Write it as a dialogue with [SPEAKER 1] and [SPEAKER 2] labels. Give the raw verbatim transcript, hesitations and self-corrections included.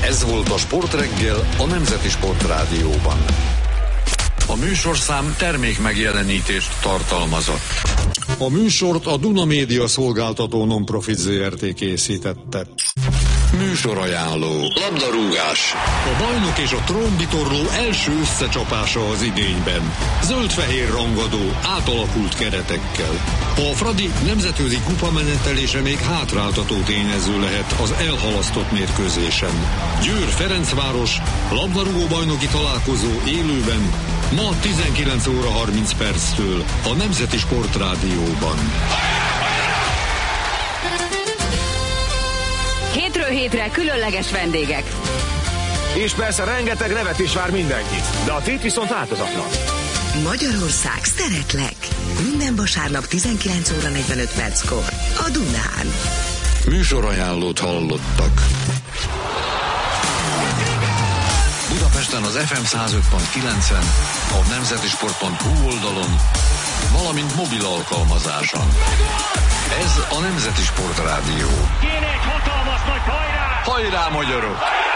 [SPEAKER 1] Ez volt a Sportreggel a Nemzeti Sportrádióban. A műsorszám termék megjelenítést tartalmazott. A műsort a Duna Média szolgáltató non-profit zé er té készítette. Műsorajánló. Labdarúgás. A bajnok és a trónbitorló első összecsapása az idényben. Zöld-fehér rangadó, átalakult keretekkel. A Fradi nemzetközi kupamenetelése még hátráltató tényező lehet az elhalasztott mérkőzésen. Győr-Ferencváros, labdarúgó bajnoki találkozó élőben, ma tizenkilenc óra harminc perctől a Nemzeti Sportrádióban.
[SPEAKER 2] Hétről hétre különleges vendégek.
[SPEAKER 3] És persze rengeteg nevetés vár mindenkit, de a tét viszont változatlan.
[SPEAKER 4] Magyarország, szeretlek! Minden vasárnap tizenkilenc óra negyvenöt perckor a Dunán.
[SPEAKER 1] Műsorajánlót hallottak. Budapesten az ef em száz öt pont kilencen, a nemzetisport pont hu oldalon, valamint mobil alkalmazáson. Ez a Nemzeti Sportrádió.
[SPEAKER 5] Kéne egy hatalmas nagy hajrá!
[SPEAKER 1] Hajrá, magyarok!